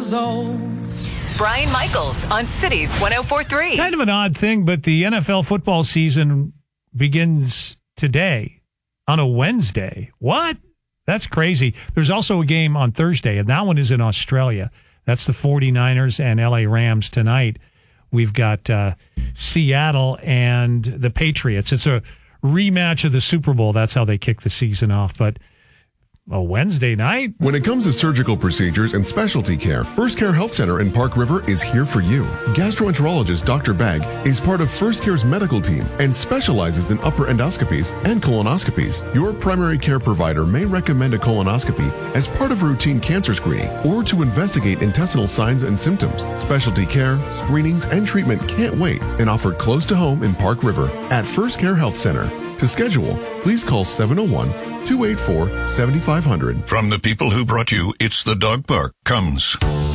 years old. Brian Michaels on Cities 104.3. Kind of an odd thing, but the NFL football season begins today on a Wednesday. What? That's crazy. There's also a game on Thursday, and that one is in Australia. That's the 49ers and LA Rams tonight. We've got Seattle and the Patriots. It's a rematch of the Super Bowl. That's how they kick the season off. But a Wednesday night? When it comes to surgical procedures and specialty care, First Care Health Center in Park River is here for you. Gastroenterologist Dr. Bagg is part of First Care's medical team and specializes in upper endoscopies and colonoscopies. Your primary care provider may recommend a colonoscopy as part of routine cancer screening or to investigate intestinal signs and symptoms. Specialty care, screenings, and treatment can't wait and offered close to home in Park River at First Care Health Center. To schedule, please call 701-284-7500. From the people who brought you It's the Dog Park comes